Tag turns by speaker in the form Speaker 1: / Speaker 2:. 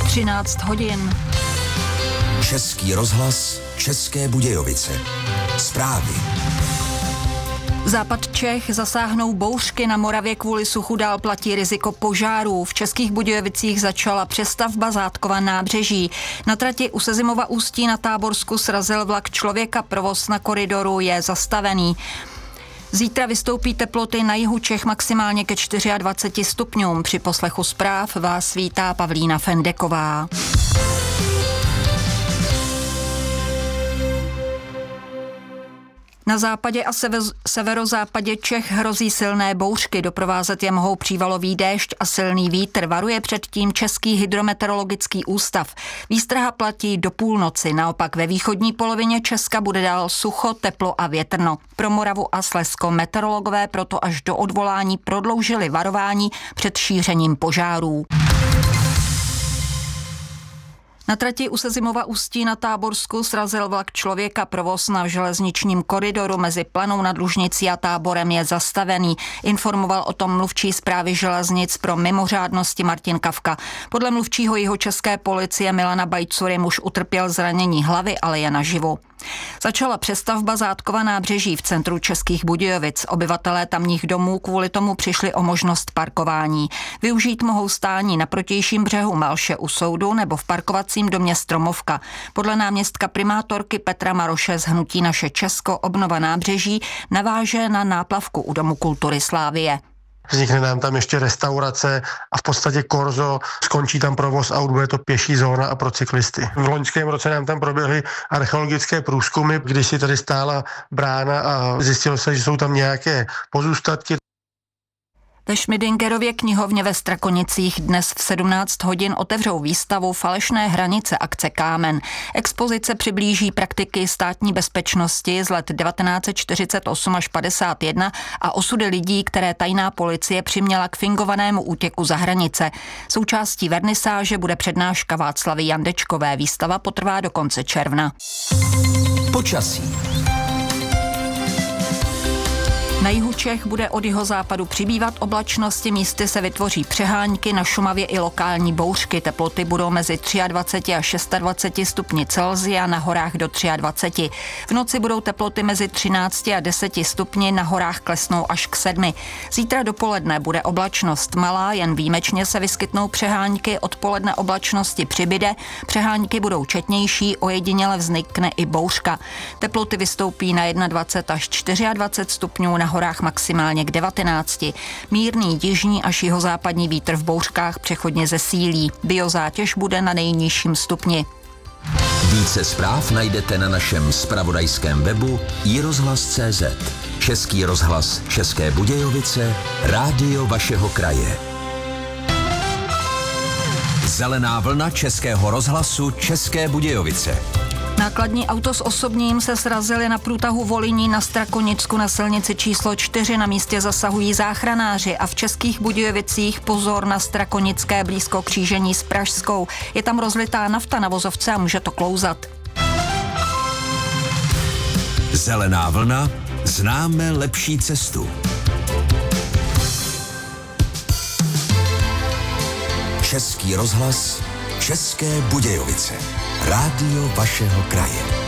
Speaker 1: 13 hodin.
Speaker 2: Český rozhlas, České Budějovice. Zprávy.
Speaker 1: Západ Čech zasáhnou bouřky, na Moravě kvůli suchu dál platí riziko požárů. V Českých Budějovicích začala přestavba Zátkova nábřeží. Na trati u Sezimova Ústí na Táborsku srazil vlak člověka, provoz na koridoru je zastavený. Zítra vystoupí teploty na jihu Čech maximálně ke 24 stupňům. Při poslechu zpráv vás vítá Pavlína Fendeková. Na západě a severozápadě Čech hrozí silné bouřky, doprovázet je mohou přívalový déšť a silný vítr, varuje předtím Český hydrometeorologický ústav. Výstraha platí do půlnoci, naopak ve východní polovině Česka bude dál sucho, teplo a větrno. Pro Moravu a Slezsko meteorologové proto až do odvolání prodloužili varování před šířením požárů. Na trati u Sezimova Ústí na Táborsku srazil vlak člověka, provoz na železničním koridoru mezi Planou nad Lužnicí a Táborem je zastavený. Informoval o tom mluvčí správy železnic pro mimořádnosti Martin Kavka. Podle mluvčího jihočeské policie Milana Bajcury muž utrpěl zranění hlavy, ale je naživu. Začala přestavba Zátkova nábřeží v centru Českých Budějovic. Obyvatelé tamních domů kvůli tomu přišli o možnost parkování. Využít mohou stání na protějším břehu Melše u soudu nebo v parkovacím domě Stromovka. Podle náměstka primátorky Petra Maroše z hnutí Naše Česko obnova nábřeží naváže na náplavku u Domu kultury Slávie.
Speaker 3: Vznikne nám tam ještě restaurace a v podstatě korzo, skončí tam provoz aut, bude to pěší zóna a pro cyklisty. V loňském roce nám tam proběhly archeologické průzkumy, když si tady stála brána a zjistilo se, že jsou tam nějaké pozůstatky.
Speaker 1: Ve Šmidingerově knihovně ve Strakonicích dnes v 17 hodin otevřou výstavu Falešné hranice akce Kámen. Expozice přiblíží praktiky státní bezpečnosti z let 1948 až 51 a osudy lidí, které tajná policie přiměla k fingovanému útěku za hranice. Součástí vernisáže bude přednáška Václavy Jandečkové. Výstava potrvá do konce června.
Speaker 2: Počasí.
Speaker 1: Na jihu Čech bude od jihozápadu přibývat oblačnosti, místy se vytvoří přehánky, na Šumavě i lokální bouřky. Teploty budou mezi 23 a 26 stupni Celsia, na horách do 23. V noci budou teploty mezi 13 a 10 stupni, na horách klesnou až k 7. Zítra dopoledne bude oblačnost malá, jen výjimečně se vyskytnou přehánky, odpoledne oblačnosti přibyde, přehánky budou četnější, ojediněle vznikne i bouřka. Teploty vystoupí na 21 až 24 stupňů, na horách maximálně k 19. Mírný jižní až jihozápadní vítr v bouřkách přechodně zesílí. Biozátěž bude na nejnižším stupni.
Speaker 2: Více zpráv najdete na našem zpravodajském webu iRozhlas.cz. Český rozhlas České Budějovice, rádio vašeho kraje. Zelená vlna Českého rozhlasu České Budějovice.
Speaker 1: Nákladní auto s osobním se srazily na průtahu Voliní na Strakonicku na silnici číslo 4. Na místě zasahují záchranáři a v Českých Budějovicích pozor na Strakonické blízko křížení s Pražskou. Je tam rozlitá nafta na vozovce a může to klouzat.
Speaker 2: Zelená vlna, známe lepší cestu. Český rozhlas České Budějovice. Rádio vašeho kraje.